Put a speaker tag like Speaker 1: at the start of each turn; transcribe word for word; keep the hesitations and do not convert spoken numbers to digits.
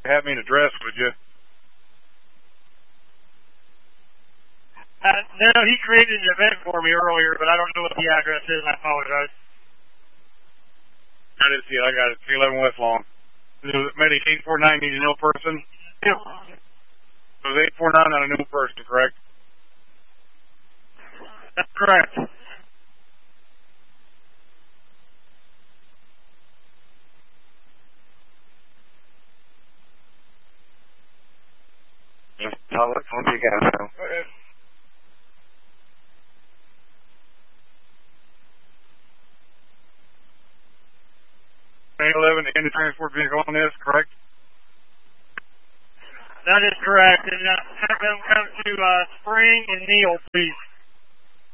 Speaker 1: have me an address, would you?
Speaker 2: Uh, no, he created an event for me earlier, but I don't know what the address is. I apologize.
Speaker 1: I didn't see it. I got it. three eleven West Long. It was Medic eight four nine needs a new person.
Speaker 2: Yeah.
Speaker 1: It was eight four nine on a new person, correct?
Speaker 2: That's correct.
Speaker 3: Just tell us what you got, so.
Speaker 1: Okay. eight eleven, any transport vehicle on this, correct?
Speaker 2: That is correct. And uh, have them come to uh, Spring and Neil, please.